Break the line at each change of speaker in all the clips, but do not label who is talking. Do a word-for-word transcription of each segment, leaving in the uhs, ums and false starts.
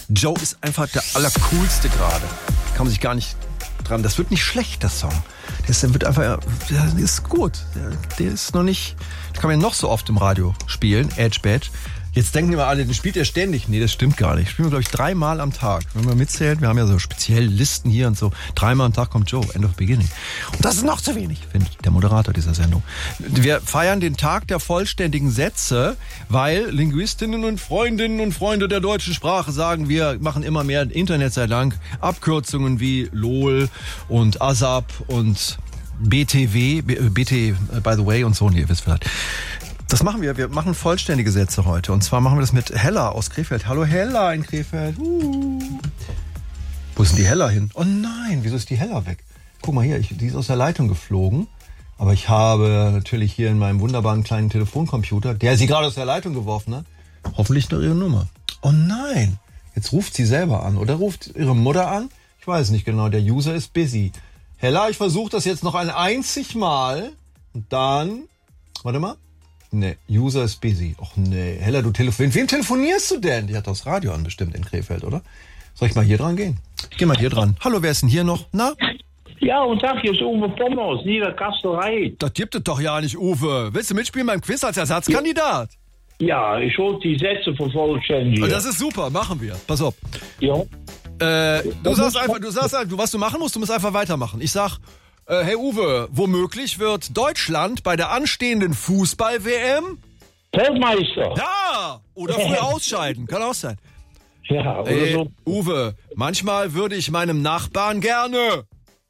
Joe ist einfach der Allercoolste gerade. Kann man sich gar nicht dran... Das wird nicht schlecht, der Song. Der wird einfach... Der ist gut. Der, der ist noch nicht... Das kann man ja noch so oft im Radio spielen. Edge Badge. Jetzt denken immer alle, den spielt er ständig. Nee, das stimmt gar nicht. Spielen wir, glaube ich, dreimal am Tag. Wenn man mitzählt, wir haben ja so spezielle Listen hier und so. Dreimal am Tag kommt Joe, End of Beginning. Und das ist noch zu wenig, findet der Moderator dieser Sendung. Wir feiern den Tag der vollständigen Sätze, weil Linguistinnen und Freundinnen und Freunde der deutschen Sprache sagen, wir machen immer mehr Internet sei Dank Abkürzungen wie LOL und ASAP und B T W, B T, by the way und so. Nee, ihr wisst vielleicht. Das machen wir. Wir machen vollständige Sätze heute. Und zwar machen wir das mit Hella aus Krefeld. Hallo Hella in Krefeld. Uh. Wo ist denn die Hella hin? Oh nein, wieso ist die Hella weg? Guck mal hier, ich, die ist aus der Leitung geflogen. Aber ich habe natürlich hier in meinem wunderbaren kleinen Telefoncomputer, der sie gerade aus der Leitung geworfen hat, hoffentlich noch ihre Nummer. Oh nein, jetzt ruft sie selber an. Oder ruft ihre Mutter an? Ich weiß nicht genau, der User ist busy. Hella, ich versuche das jetzt noch ein einzig Mal. Und dann... Warte mal. Nee, User ist busy. Och nee, Hella, du telefonierst. Wem telefonierst du denn? Die hat das Radio an bestimmt in Krefeld, oder? Soll ich mal hier dran gehen? Ich geh mal hier dran. Hallo, wer ist denn hier noch? Na?
Ja, guten Tag, hier ist Uwe Pommers, Niederkasterei.
Das gibt es doch ja nicht, Uwe. Willst du mitspielen beim Quiz als Ersatzkandidat?
Ja, ich hol die Sätze vervollständigen.
Das ist super, machen wir. Pass auf.
Ja.
Äh, du sagst einfach, du sagst einfach, was du machen musst, du musst einfach weitermachen. Ich sag... Hey Uwe, womöglich wird Deutschland bei der anstehenden Fußball-W M...
Weltmeister.
Ja! Oder früh ausscheiden, kann auch sein.
Ja, oder
Hey,
so.
Uwe, manchmal würde ich meinem Nachbarn gerne...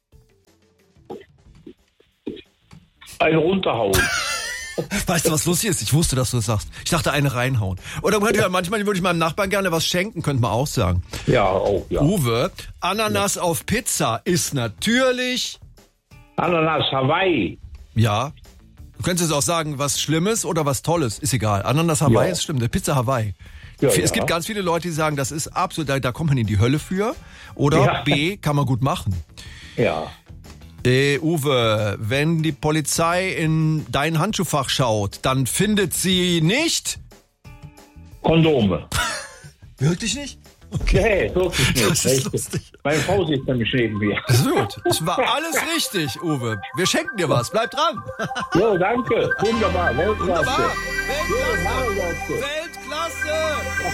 Einen runterhauen.
Weißt du, was lustig ist? Ich wusste, dass du das sagst. Ich dachte, eine reinhauen. Oder manchmal würde ich meinem Nachbarn gerne was schenken, könnte man auch sagen.
Ja, auch, ja.
Uwe, Ananas ja. auf Pizza ist natürlich...
Ananas Hawaii.
Ja. Du könntest auch sagen, was Schlimmes oder was Tolles. Ist egal. Ananas Hawaii
Ja.
ist schlimm. Der Pizza Hawaii.
Ja,
es
ja.
gibt ganz viele Leute, die sagen, das ist absolut, da, da kommt man in die Hölle für. Oder
Ja.
B, kann man gut machen.
Ja.
Äh, Uwe, wenn die Polizei in dein Handschuhfach schaut, dann findet sie nicht...
Kondome.
Wirklich nicht?
Okay. Nee, wirklich nicht.
Das ist lustig.
Meine Frau sitzt nämlich neben mir.
Das ist gut. Es war alles richtig, Uwe. Wir schenken dir was. Bleib dran.
Jo, danke. Wunderbar. Weltklasse.
Wunderbar.
Jo,
Weltklasse.
Weltklasse.
Weltklasse.